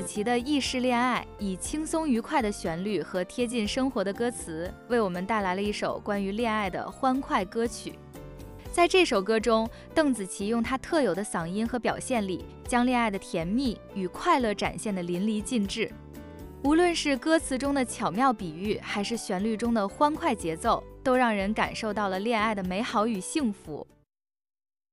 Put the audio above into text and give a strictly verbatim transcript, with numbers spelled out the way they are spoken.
奇的意式恋爱，以轻松愉快的旋律和贴近生活的歌词，为我们带来了一首关于恋爱的欢快歌曲。在这首歌中，邓紫棋用她特有的嗓音和表现力，将恋爱的甜蜜与快乐展现得淋漓尽致。无论是歌词中的巧妙比喻，还是旋律中的欢快节奏，都让人感受到了恋爱的美好与幸福。